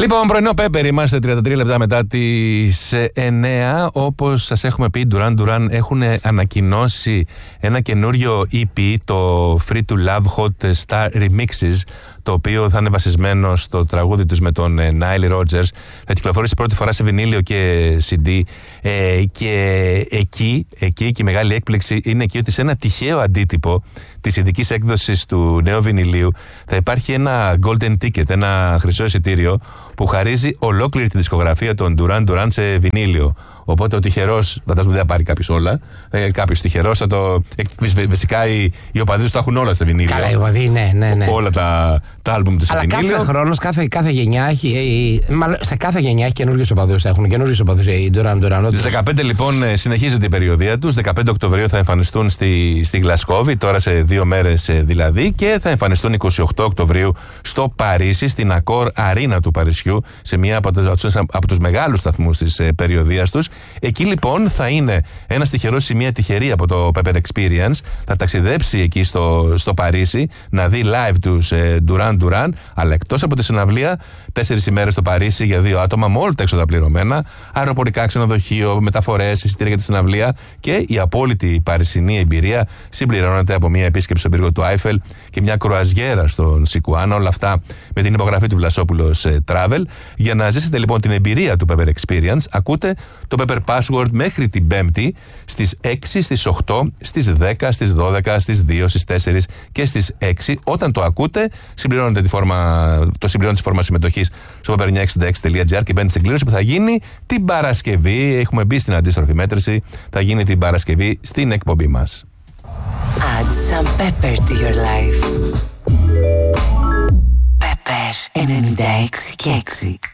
Λοιπόν, πρωινό Πέπερ, είμαστε 33 λεπτά μετά τις 9. Όπως σας έχουμε πει, Duran Duran έχουν ανακοινώσει ένα καινούριο EP, το Free to Love Hot Star Remixes, το οποίο θα είναι βασισμένο στο τραγούδι τους με τον Nile Rodgers. Θα κυκλοφορήσει πρώτη φορά σε βινίλιο και CD. Και εκεί και η μεγάλη έκπληξη είναι εκεί ότι σε ένα τυχαίο αντίτυπο της ειδικής έκδοσης του νέου βινιλίου θα υπάρχει ένα golden ticket, ένα χρυσό εισιτήριο που χαρίζει ολόκληρη τη δισκογραφία των Duran Duran σε βινίλιο. Οπότε ο τυχερός, φαντάζομαι δεν θα πάρει κάποιος όλα. Κάποιος τυχερός θα το. Φυσικά οι οπαδοί τους τα έχουν όλα στα βινίλια. Καλά, οι οπαδοί, ναι. Όλα τα άλμπουμ τους σε βινίλιο. Κάθε χρόνος, κάθε γενιά έχει. Μάλλον σε κάθε γενιά έχει καινούριους οπαδούς. Έχουν καινούριους οπαδούς οι Duran Duran. Στις 15 λοιπόν συνεχίζεται η περιοδία τους. 15 Οκτωβρίου θα εμφανιστούν στη Γλασκόβη, τώρα σε 2 μέρες δηλαδή, και θα εμφανιστούν 28 Οκτωβρίου στο Παρίσι, στην Accor Arena του Παρισιού, σε μία από τους μεγάλους σταθμούς της περιοδίας τους. Εκεί λοιπόν θα είναι ένας τυχερός ή μία τυχερή από το Pepper Experience. Θα ταξιδέψει εκεί στο Παρίσι να δει live τους Duran Duran, αλλά εκτός από τη συναυλία, 4 ημέρες στο Παρίσι για 2 άτομα, με όλα τα έξοδα πληρωμένα, αεροπορικά, ξενοδοχείο, μεταφορές, εισιτήρια για τη συναυλία, και η απόλυτη παρισινή εμπειρία συμπληρώνεται από μια επίσκεψη στον πύργο του Άιφελ και μια κρουαζιέρα στον Σικουάνα. Όλα αυτά με την υπογραφή του Βλασόπουλος Travel. Για να ζήσετε λοιπόν την εμπειρία του Pepper Experience, ακούτε το Pepper Password μέχρι την Πέμπτη στις 6, στις 8, στις 10, στις 12, στις 2, στις 4 και στις 6. Όταν το ακούτε, συμπληρώνετε τη φόρμα συμμετοχής στο pepper966.gr και μπαίνετε στην κλήρωση που θα γίνει την Παρασκευή. Έχουμε μπει στην αντίστροφη μέτρηση. Θα γίνει την Παρασκευή στην εκπομπή μας. Add some pepper to your life. Pepper 96 και 6.